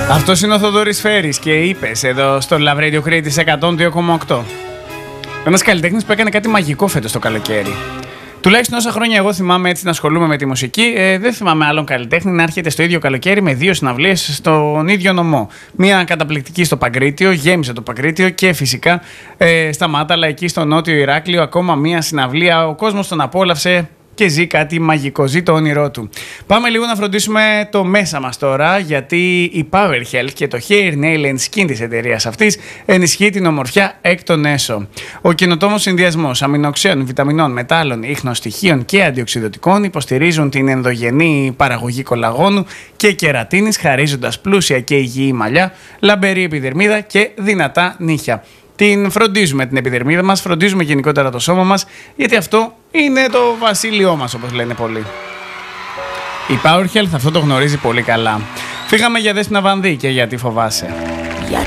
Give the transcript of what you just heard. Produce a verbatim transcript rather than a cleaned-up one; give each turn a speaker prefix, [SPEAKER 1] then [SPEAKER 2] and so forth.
[SPEAKER 1] Αυτός είναι ο Θοδωρής Φέρης και είπες εδώ στο Love Radio Crete εκατόν δύο κόμμα οκτώ. Ένας καλλιτέχνης που έκανε κάτι μαγικό φέτος το καλοκαίρι. Τουλάχιστον όσα χρόνια εγώ θυμάμαι έτσι να ασχολούμαι με τη μουσική, ε, δεν θυμάμαι άλλον καλλιτέχνη να έρχεται στο ίδιο καλοκαίρι με δύο συναυλίες στον ίδιο νομό. Μία καταπληκτική στο Παγκρίτιο, γέμισε το Παγκρίτιο, και φυσικά ε, στα Μάταλα, εκεί στο Νότιο Ηράκλειο, ακόμα μία συναυλία. Ο κόσμος τον απόλαυσε και ζει κάτι μαγικό, ζει το όνειρό του. Πάμε λίγο να φροντίσουμε το μέσα μας τώρα, γιατί η Power Health και το Hair, Nail and Skin της εταιρείας αυτής ενισχύει την ομορφιά εκ των έσω. Ο καινοτόμος συνδυασμός αμινοξέων, βιταμινών, μετάλλων, ιχνοστοιχείων και αντιοξειδωτικών υποστηρίζουν την ενδογενή παραγωγή κολαγόνου και κερατίνης, χαρίζοντας πλούσια και υγιή μαλλιά, λαμπερή επιδερμίδα και δυνατά νύχια. Την φροντίζουμε την επιδερμίδα μας, φροντίζουμε γενικότερα το σώμα μας, γιατί αυτό είναι το βασίλειό μας, όπως λένε πολλοί. Η Power Health αυτό το γνωρίζει πολύ καλά. Φύγαμε για Δέσποινα Βανδύ και γιατί φοβάσαι.